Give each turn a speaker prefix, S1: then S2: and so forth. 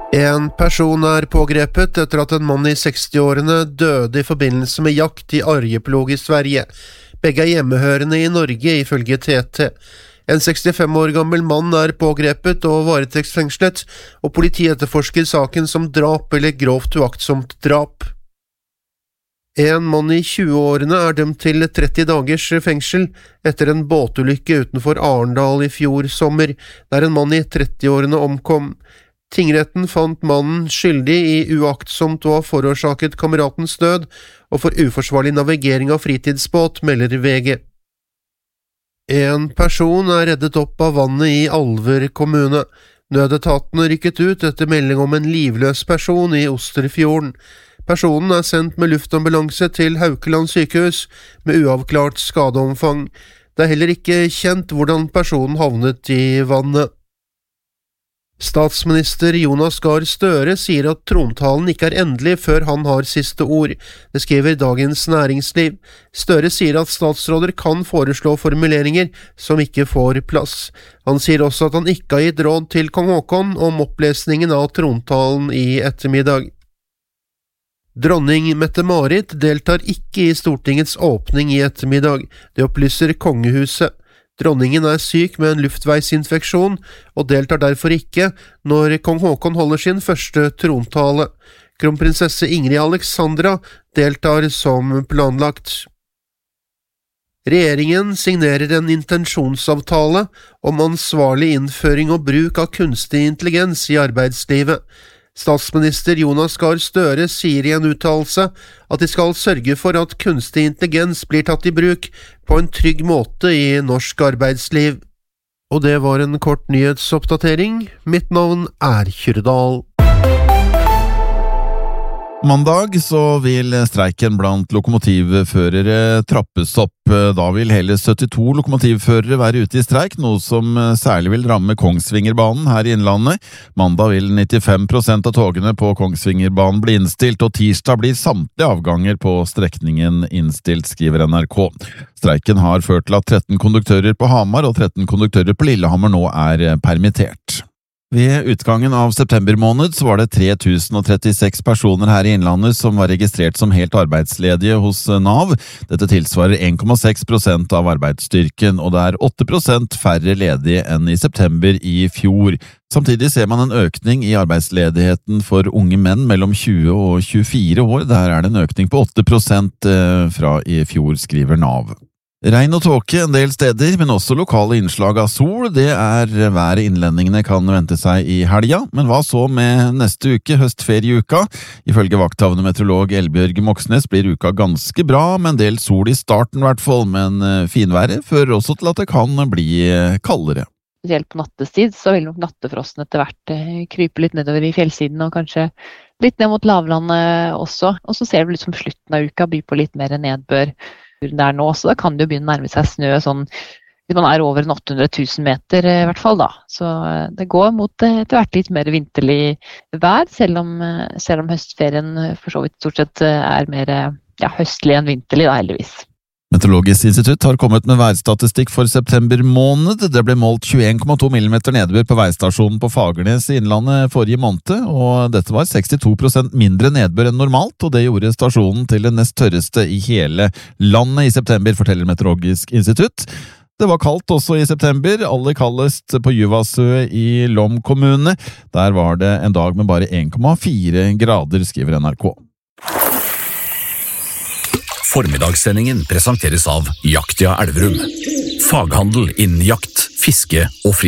S1: En person pågrepet etter at en mann I 60-årene døde I forbindelse med jakt I Arjeplog I Sverige. Begge hjemmehørende I Norge ifølge TT. En 65 år gammel mann pågrepet og varetektsfengslet, og politiet etterforsker saken som drap eller grovt uaktsomt drap. En mann I 20-årene dømt til 30 dagers fengsel etter en båtulykke utenfor Arendal I fjor sommer, der en mann I 30-årene omkom. Tingretten fant mannen skyldig I uaktsomt å ha forårsaket kameratens død og for uforsvarlig navigering av fritidsbåt, melder VG. En person reddet opp av vannet I Alver kommune. Nødetatene rykket ut etter melding om en livløs person I Osterfjorden. Personen sendt med luftambulanse til Haukeland sykehus med uavklart skadeomfang. Det heller ikke kjent hvordan personen havnet I vannet. Statsminister Jonas Gahr Støre sier at trontalen ikke endelig før han har siste ord. Det skriver Dagens Næringsliv. Støre sier at statsråder kan foreslå formuleringer som ikke får plass. Han sier også at han ikke har gitt råd til kong Haakon om opplesningen av trontalen I ettermiddag. Dronning Mette-Marit deltar ikke I Stortingets åpning I ettermiddag. Det opplyser kongehuset. Dronningen syk med en luftveisinfeksjon og deltar derfor ikke når kong Haakon holder sin første trontale. Kronprinsesse Ingrid Alexandra deltar som planlagt. Regjeringen signerer en intensjonsavtale om ansvarlig innføring og bruk av kunstig intelligens I arbeidslivet. Statsminister Jonas Gahr Støre sier I en uttalelse at de skal sørge for at kunstig intelligens blir tatt I bruk på en trygg måte I norsk arbeidsliv. Og det var en kort nyhetsoppdatering. Mitt navn Kyrre.
S2: Mandag så vil streiken blant lokomotivførere trappes opp. Da vil hele 72 lokomotivførere være ute I streik, noe som særlig vil ramme Kongsvingerbanen her I Innlandet. Mandag vil 95% av togene på Kongsvingerbanen bli innstilt, og tirsdag blir samtlige avganger på strekningen innstilt, skriver NRK. Streiken har ført til at 13 konduktører på Hamar og 13 konduktører på Lillehammer nå permittert. Ved utgangen av september måned så var det 3036 personer her I Innlandet som var registrert som helt arbeidsledige hos Nav. Dette tilsvarer 1,6% av arbeidsstyrken, og det 8% færre ledige enn I september I fjor. Samtidig ser man en økning I arbeidsledigheten for unge menn mellom 20 og 24 år. Der det en økning på 8% fra I fjor, skriver Nav. Regn og tåke en del steder, men også lokale innslag av sol. Det været innlendingene kan vente seg I helga. Men hva så med neste uke, høstferieuka? Ifølge vakthavnemeteorolog Elbjørg Moxnes blir uka ganske bra, med en del sol I starten I hvert fall, men finværet fører også til at det kan bli kaldere.
S3: Spesielt på nattestid så vil nok nattefrosten etter hvert krype litt nedover I fjellsiden og kanskje litt ned mot lavlandet også. Og så ser vi litt som slutten av uka by på litt mer nedbør der nå, så da kan det jo begynne å nærme seg snø sånn, hvis man over 800 000 meter I hvert fall da. Så det går mot etter hvert litt mer vinterlig vær, selv om høstferien for så vidt stort sett mer høstlig enn vinterlig da, heldigvis.
S2: Meteorologisk institutt har kommet med værstatistikk for september måned. Det ble målt 21,2 mm nedbør på veistasjonen på Fagernes I Innlandet forrige måned, og dette var 62% mindre nedbør enn normalt, og det gjorde stasjonen til den nest tørreste I hele landet I september, forteller Meteorologisk institutt. Det var kaldt også I september, aller kaldest på Juvasø I Lom kommune. Der var det en dag med bare 1,4 grader, skriver NRK.
S4: Formiddagssendingen presenteres av Jaktia Elverum. Faghandel innen jakt, fiske og fri.